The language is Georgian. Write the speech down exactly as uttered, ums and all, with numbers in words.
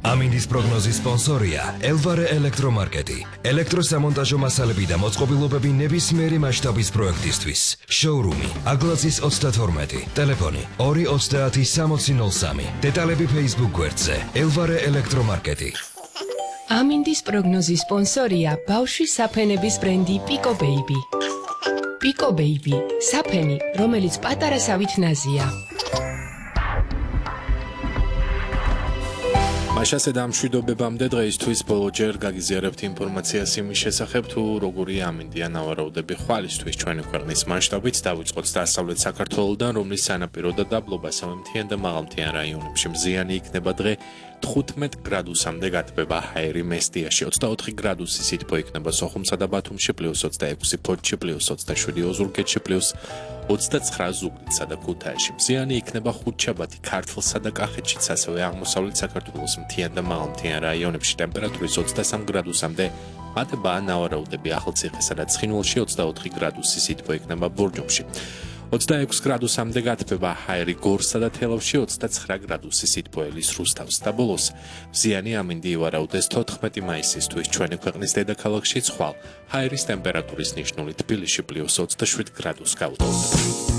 ამინდის პროგნოზის სპონსორია ელვარე ელექტრომარკეტი. ელექტროსამონტაჟო მასალები და მოწყობილობები ნებისმიერი მასშტაბის პროექტისთვის. შოურუმი აგლაძის ოცდათორმეტი, ტელეფონი ორი ოცდაათი სამოცი ნოლ სამი. დეტალები Facebook გვერდზე ელვარე ელექტრომარკეტი. ამინდის პროგნოზის სპონსორია ბავშვის საფენების ბრენდი Pico Baby. Pico Baby, საფენი, რომელიც პატარასავით ნაზია. მაშასე და მშვიდობებამდე დღეისთვის ბოლო ჯერ გაგიზიარებთ ინფორმაციას იმის შესახებ თუ როგორია ამინდია ნავარაუდები ხვალისთვის ჩვენი ქვეყნის მასშტაბით დავიწყოთ დასავლეთ საქართველოდან, რომლის სანაპირო და დაბლობასა მთიან და მაღალმთიან რაიონებში მზიანი იქნება დღე თხუთმეტ გრადუსამდე გათბება ჰაერი მესტიაში, ოცდაოთხი გრადუსი სითბო იქნება სოხუმსა და ბათუმში, პლუს ოცდაექვსი ფოთში, პლუს ოცდაშვიდი ოზურგეთში, პლუს ოცდაცხრა ზუგდიდსა და ქუთაისში. მზიანი იქნება ხუთშაბათი ქართლსა და კახეთშიც, ასევე აღმოსავლეთ საქართველოს მთიან და მაღალმთიან რაიონებში ტემპერატურის ოცდასამ გრადუსამდე მატებაა ნავარაუდები ახალციხესა და ცხინვალში, ოცდაოთხი გრადუსი სითბო იქნება ბორჯომში. ოცდაექვსი გრადუსამდე გათბება ჰაერი გორსა და თელავში, ოცდაცხრა გრადუსი სითბო ელის რუსთავს და ბოლოს მზიანი ამინდი ივარაუდეს თოთხმეტი მაისისთვის ჩვენი ქვეყნის დედაქალაქში, ხვალ ჰაერის ტემპერატურის ნიშნული თბილისში პლუს ოცდაშვიდი გრადუსს გაუტოლდება.